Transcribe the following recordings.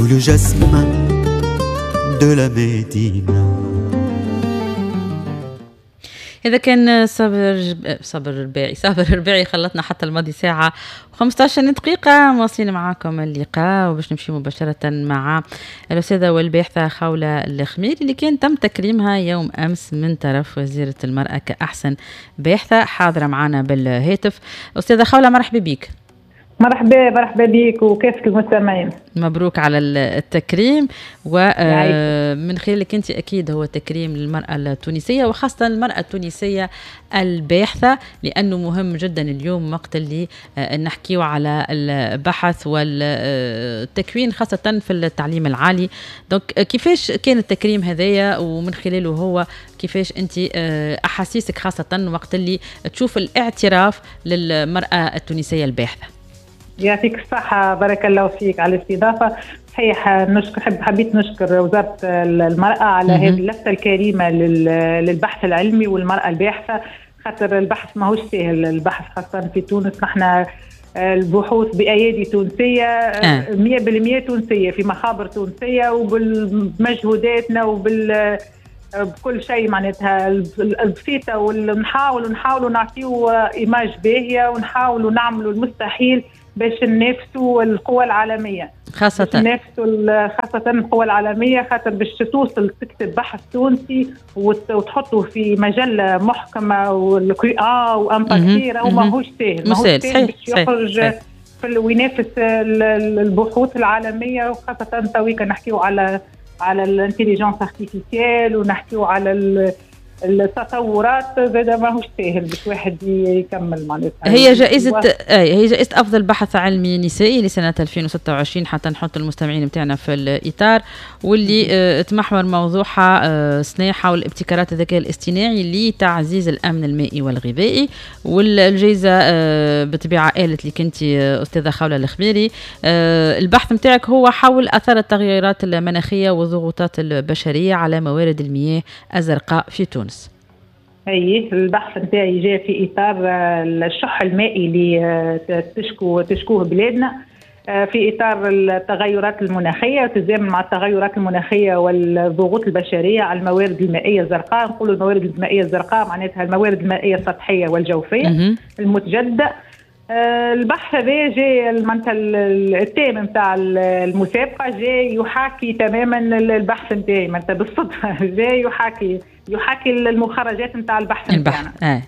Le jasmin de la Médina. إذا كان صابر رباعي خلطنا حتى الماضي ساعة و15 دقيقة، مواصلين معاكم اللقاء وباش نمشي مباشرة مع الأستاذة والباحثة خولة الخميري اللي كان تم تكريمها يوم أمس من طرف وزيرة المرأة كأحسن باحثة، حاضرة معنا بالهاتف. أستاذة خولة مرحبا بك. مرحبا بك وكيفك المستمعين. مبروك على التكريم، ومن خلالك أنت أكيد هو تكريم للمرأة التونسية وخاصة المرأة التونسية الباحثة، لأنه مهم جدا اليوم وقت اللي نحكيه على البحث والتكوين خاصة في التعليم العالي. دونك كيفاش كان التكريم هذايا ومن خلاله هو كيفاش أنت أحاسيسك خاصة وقت اللي تشوف الاعتراف للمرأة التونسية الباحثة؟ يعطيك الصحة، بارك الله فيك على الاستضافة. صحيح حبيت نشكر وزارة المرأة على هذه اللفتة الكريمة للبحث العلمي والمرأة الباحثة، خاطر البحث ماهوش سهل. البحث خاصة في تونس نحن البحوث بأيادي تونسية 100% تونسية، في مخابر تونسية وبالمجهوداتنا بكل شيء معناتها البسيطة، ونحاولوا نعطيو إيماج باهية ونحاولوا نعملوا المستحيل باش ننافسوا القوى العالمية، خاصة القوى العالمية، خاطر باش توصل تكتب بحث تونسي وتحطه في مجلة محكمة وامباكتيرة وماهوش سهل باش يخرج وينافس البحوث العالمية، وخاصة تويكا نحكيو على الانتليجنس ارتيفيسيال ونحكيو على التطورات، زاد ماهوش سهل باش واحد يكمل معناتها. هي جائزة أفضل بحث علمي نسائي لسنة 2026 حتى نحط المستمعين بتاعنا في الإطار، واللي تمحور موضوعها سناحة والابتكارات الذكاء الاصطناعي لتعزيز الأمن المائي والغذائي. والجائزة بطبيعة قالت لك أنت أستاذة خولة الخميري البحث متاعك هو حول أثر التغيرات المناخية والضغوطات البشرية على موارد المياه الزرقاء في تونس. البحث نتاعي جاء في اطار الشح المائي اللي تشكوه بلادنا، في اطار التغيرات المناخيه وتزامن مع التغيرات المناخيه والضغوط البشريه على الموارد المائيه الزرقاء. نقولوا الموارد المائيه الزرقاء معناتها الموارد المائيه السطحيه والجوفيه المتجدده. البحث هذا جاء التيم نتاع المسابقه جاء يحاكي تماما البحث نتاعي، معناتها بالصدفه جاء يحاكي المخرجات نتاع البحث نتاعنا.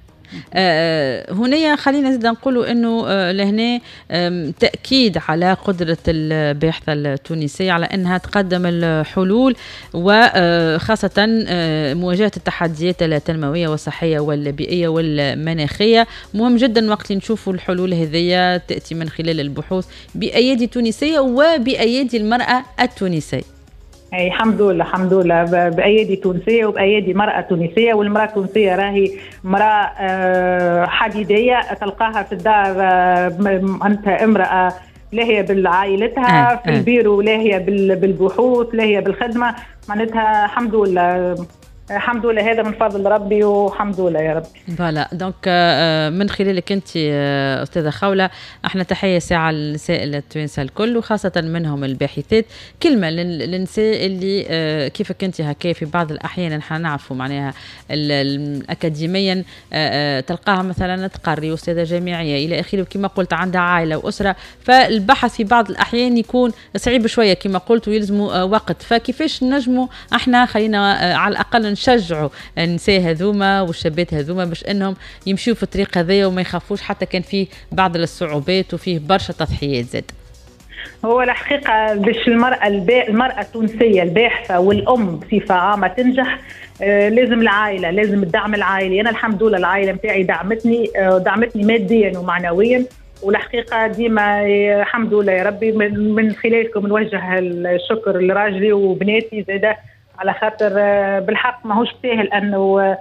هنا خلينا نزيد نقولوا انه لهنا تأكيد على قدرة الباحثة التونسية على انها تقدم الحلول، وخاصة مواجهة التحديات التنموية والصحية والبيئية والمناخية. مهم جدا وقت اللي نشوفوا الحلول هذه تأتي من خلال البحوث بأيادي تونسية وبأيادي المرأة التونسية. الحمد لله بأيادي تونسية وبأيادي مرأة تونسية. والمرأة التونسية راهي مرأة حديدية تلقاها في الدار، أنت امرأة لاهية بالعائلتها في البيرو، لاهية بالبحوث، لاهية بالخدمة، معناتها الحمد لله هذا من فضل ربي والحمد لله يا ربي. فوالا دونك من خلالك انت استاذه خولة احنا تحيه ساعه للنساء التوانسه الكل وخاصه منهم الباحثات. كلمه للنساء اللي كيفك انت هكا في بعض الاحيان نحن نعرفوا معناها اكاديميا تلقاها مثلا تقري استاذه جامعيه الى اخره، وكما قلت عندها عائله واسره، فالبحث في بعض الاحيان يكون صعيب شويه كما قلت ويلزموا وقت. فكيفاش نجموا احنا خلينا على الاقل نشجعوا النساء هذوما والشابات هذوما باش انهم يمشيوا في الطريق هذايا وما يخافوش حتى كان فيه بعض الصعوبات وفيه برشا تضحيات زاد؟ هو الحقيقة باش المرأة التونسية الباحثة والأم بصفة عامة تنجح لازم العائلة، لازم الدعم العائلي. أنا الحمد لله العائلة متاعي دعمتني ماديا ومعنويا، والحقيقة ديما الحمد لله يا ربي من خلالكم نوجه الشكر لراجلي وبناتي زاده، على خاطر بالحق ماهوش سهل انه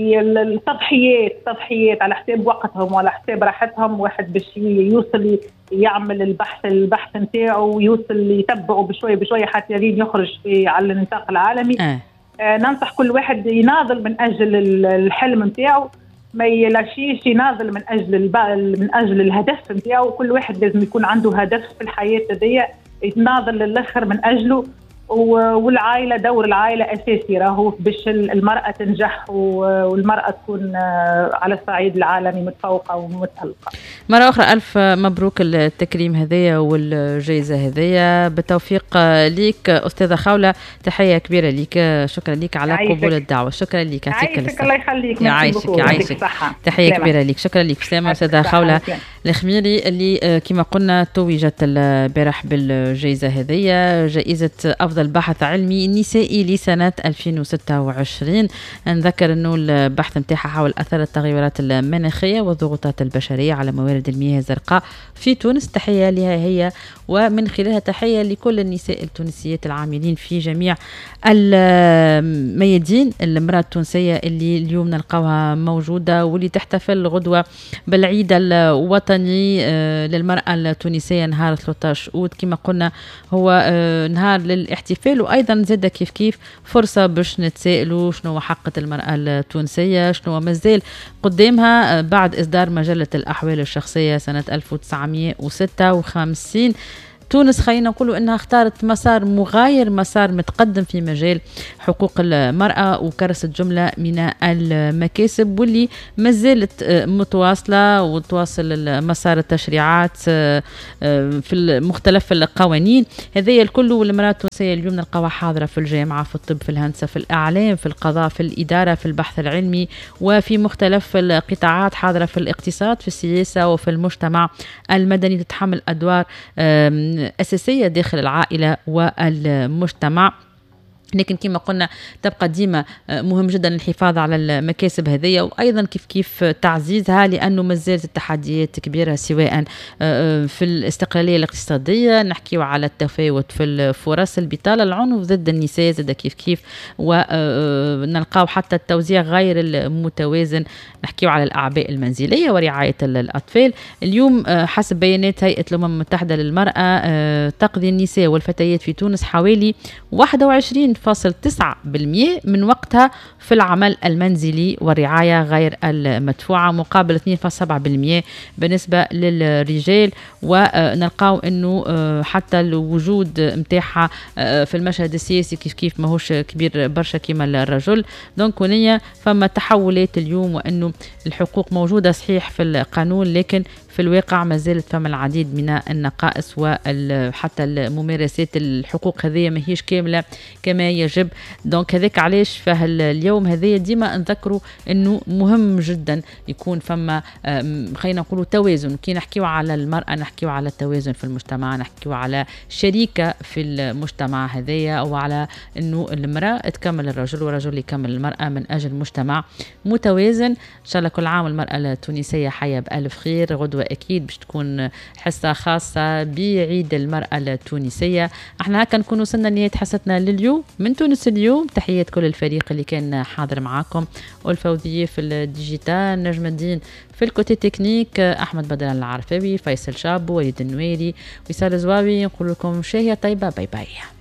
التضحيات على حساب وقتهم وعلى حساب راحتهم واحد باش يوصل يعمل البحث نتاعو ويوصل يتبعه بشويه حتى لين يخرج على النطاق العالمي. ننصح كل واحد يناضل من اجل الحلم نتاعو، ما يلاشيش يناضل من اجل الهدف نتاعو. كل واحد لازم يكون عنده هدف في الحياه هذيا يتناضل للاخر من اجله. والعائله، دور العائله اساسي راهو باش المراه تنجح والمراه تكون على الصعيد العالمي متفوقه ومتالقه. مره اخرى الف مبروك التكريم هذايا والجائزه هذايا، بالتوفيق ليك استاذه خوله، تحيه كبيره ليك، شكرا ليك على قبول الدعوه، شكرا لك، يعطيك الصحه. الله يخليك، يعيشك تحيه كبيره لك، شكرا لك. سلامه استاذه خوله الخميري اللي كما قلنا توجت البارح بالجائزه هذيا، جائزه افضل بحث علمي نسائي لسنه 2026. نذكر انه البحث نتاعها حول اثر التغيرات المناخيه والضغوطات البشريه على موارد المياه الزرقاء في تونس. تحيه لها هي، ومن خلالها تحيه لكل النساء التونسيات العاملين في جميع الميادين، المراه التونسيه اللي اليوم نلقاوها موجوده واللي تحتفل غدوه بالعيد الوطني للمراه التونسيه نهار 13 أوت. كما قلنا هو نهار للاحتفال، وايضا زاد كيف فرصه باش نتسائلوا شنو حقة المراه التونسيه، شنو مازال قدامها بعد اصدار مجله الاحوال الشخصيه سنه 1956. تونس خلينا نقولوا انها اختارت مسار مغاير، مسار متقدم في مجال حقوق المرأة، وكرست جملة من المكاسب واللي ما زالت متواصلة وتواصل مسار التشريعات في مختلف القوانين. هذه الكل والمرأة التونسية اليوم نلقاها حاضرة في الجامعة، في الطب، في الهندسة، في الإعلام، في القضاء، في الإدارة، في البحث العلمي، وفي مختلف القطاعات، حاضرة في الاقتصاد، في السياسة، وفي المجتمع المدني، تتحمل أدوار أساسية داخل العائلة والمجتمع. لكن كما قلنا تبقى ديما مهم جدا الحفاظ على المكاسب هذه، وأيضا كيف تعزيزها، لأنه مازالت التحديات كبيرة، سواء في الاستقلالية الاقتصادية، نحكيو على التفاوت في الفرص، البطالة، العنف ضد النساء زاد كيف ونلقاو حتى التوزيع غير المتوازن، نحكيو على الأعباء المنزلية ورعاية الأطفال. اليوم حسب بيانات هيئة الأمم المتحدة للمرأة تقضي النساء والفتيات في تونس حوالي 21.9% من وقتها في العمل المنزلي والرعاية غير المدفوعة، مقابل 2.7% بالنسبة للرجال. ونلقاو أنه حتى الوجود متاعها في المشهد السياسي كيف ماهوش كبير برشا كما الرجل. دونك هنايا فما تحولات اليوم، وأنه الحقوق موجودة صحيح في القانون، لكن في الواقع ما زالت فما العديد من النقائص، وحتى الممارسات الحقوق هذه ما هيش كاملة كما يجب. دونك هذاك علاش فاليوم هذه ديما نذكروا انه مهم جدا يكون فما خلينا نقولوا توازن. كي نحكيو على المرأة نحكيو على التوازن في المجتمع، نحكيو على شريكة في المجتمع هذايا، او على انه المرأة تكمل الرجل والرجل يكمل المرأة من اجل مجتمع متوازن. ان شاء الله كل عام المرأة التونسية حية بألف خير. غدوة اكيد باش تكون حصة خاصة بعيد المرأة التونسية. احنا هكا نكون وصلنا لنهاية حصتنا لليوم من تونس اليوم. تحيات كل الفريق اللي كان حاضر معاكم، والفوزية في الديجيتال، نجم الدين في الكوتي تكنيك، احمد بدر العرفاوي، فيصل شابو، وليد النويري، وصال زواوي. نقول لكم شاهية طيبة، باي باي.